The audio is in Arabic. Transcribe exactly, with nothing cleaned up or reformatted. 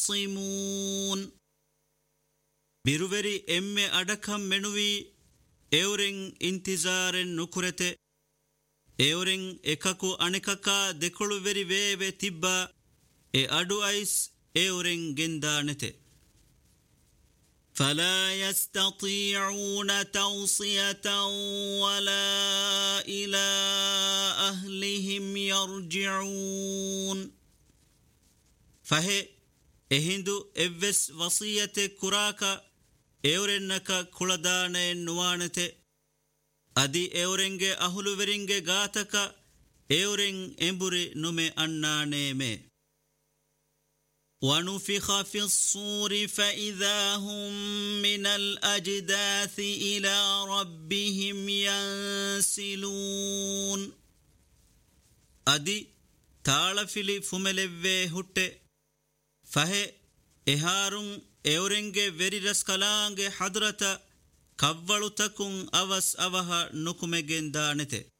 يختصمون بيروفري إمي أدكم منوي إورين انتظار نكرته إورين إكاكو أنكاكا دكولو فري ويوي تبا إي أدو أيس إورين جندانته فلا يستطيعون توصية ولا إلى أهلهم يرجعون فهي إهندو إفس وصية كراكا إورنكا كولدان نوانته أدي إورنجي أهلو ورنجي غاتكا إورن إمبري نمي أنانيمي ونفخ في الصور فإذا هم من الأجداث إلى ربهم ينسلون أدي تالفلي فملوه هُتّe فهي إهارون إورنجي وريرس كلانجي حضرتا كوّلو تكون أوس أوها نكمجين دانته